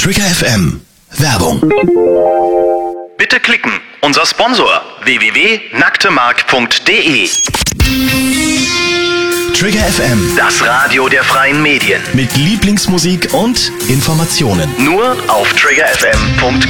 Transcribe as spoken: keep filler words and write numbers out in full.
Trigger F M. Werbung. Bitte klicken. Unser Sponsor w w w punkt nacktemark punkt de. Trigger F M. Das Radio der freien Medien. Mit Lieblingsmusik und Informationen. Nur auf trigger f m punkt com.